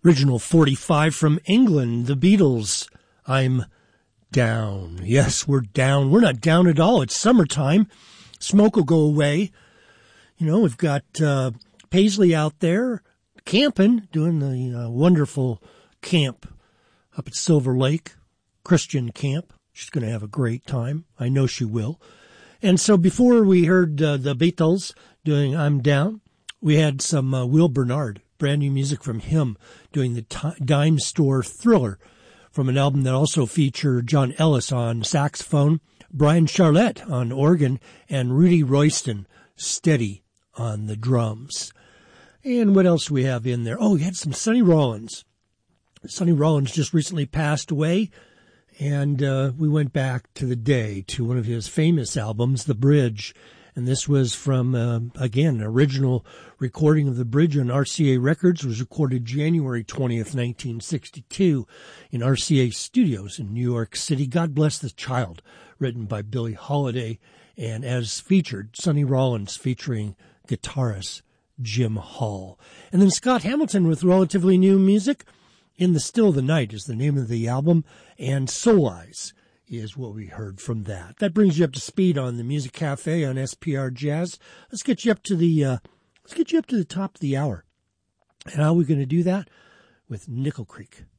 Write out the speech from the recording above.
Original 45 from England, the Beatles. I'm down. Yes, we're down. We're not down at all. It's summertime. Smoke will go away. You know, we've got Paisley out there camping, doing the wonderful camp up at Silver Lake, Christian camp. She's going to have a great time. I know she will. And so before we heard the Beatles doing I'm Down, we had some Will Bernard, brand new music from him, doing the Dime Store Thriller from an album that also featured John Ellis on saxophone, Brian Charlotte on organ, and Rudy Royston steady on the drums. And what else do we have in there? Oh, we had some Sonny Rollins. Sonny Rollins just recently passed away, and we went back to the day to one of his famous albums, The Bridge. And this was from, again, an original recording of The Bridge on RCA Records. It was recorded January 20th, 1962 in RCA Studios in New York City. God Bless the Child, written by Billie Holiday, and as featured, Sonny Rollins featuring guitarist Jim Hall. And then Scott Hamilton with relatively new music. In the Still of the Night is the name of the album, and Soul Eyes is what we heard from that. That brings you up to speed on the Music Cafe on SPR Jazz. Let's get you up to the top of the hour. And how are we going to do that? With Nickel Creek.